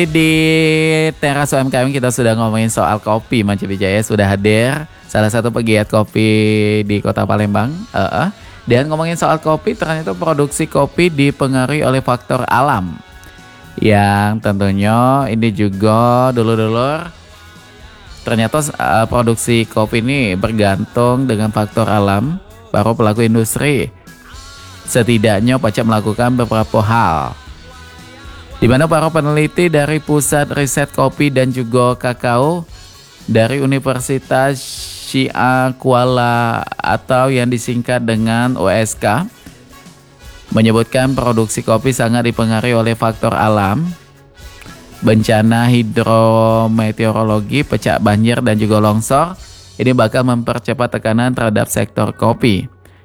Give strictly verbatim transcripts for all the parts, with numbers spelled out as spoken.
Di teras U M K M kita sudah ngomongin soal kopi. Manca Wijaya sudah hadir, salah satu pegiat kopi di Kota Palembang. Uh -uh. Dan ngomongin soal kopi, ternyata produksi kopi dipengaruhi oleh faktor alam. Yang tentunya ini juga dulur-dulur, ternyata uh, produksi kopi ini bergantung dengan faktor alam. Para pelaku industri setidaknya pacak melakukan beberapa hal, di mana para peneliti dari Pusat Riset Kopi dan juga Kakao dari Universitas Syia Kuala atau yang disingkat dengan U S K menyebutkan produksi kopi sangat dipengaruhi oleh faktor alam, bencana hidrometeorologi, pecah banjir dan juga longsor. Ini bakal mempercepat tekanan terhadap sektor kopi.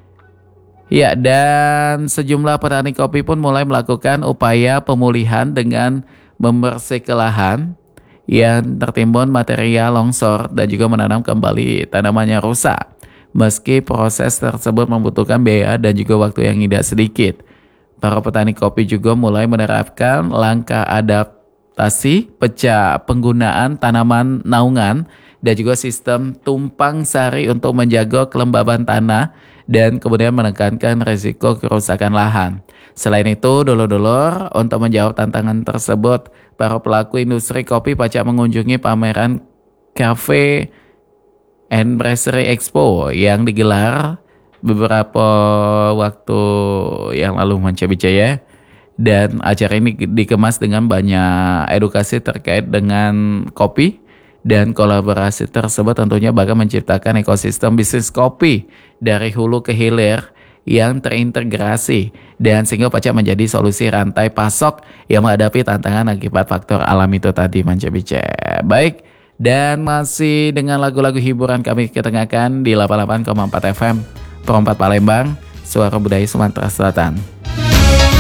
Ya, dan sejumlah petani kopi pun mulai melakukan upaya pemulihan dengan membersihkan lahan yang tertimbun material longsor dan juga menanam kembali tanaman yang rusak. Meski proses tersebut membutuhkan biaya dan juga waktu yang tidak sedikit, para petani kopi juga mulai menerapkan langkah adaptasi, pecah penggunaan tanaman naungan dan juga sistem tumpang sari untuk menjaga kelembaban tanah dan kemudian menekankan risiko kerusakan lahan. Selain itu, dulur-dulur, untuk menjawab tantangan tersebut, para pelaku industri kopi pacak mengunjungi pameran Cafe and Brasserie Expo yang digelar beberapa waktu yang lalu Manca Wijaya. Dan acara ini dikemas dengan banyak edukasi terkait dengan kopi. Dan kolaborasi tersebut tentunya bakal menciptakan ekosistem bisnis kopi dari hulu ke hilir yang terintegrasi dan sehingga pacak menjadi solusi rantai pasok yang menghadapi tantangan akibat faktor alam itu tadi, Manca Wijaya. Baik, dan masih dengan lagu-lagu hiburan kami ketengahkan di delapan puluh delapan koma empat F M Perempat Palembang, Suara Budaya Sumatera Selatan.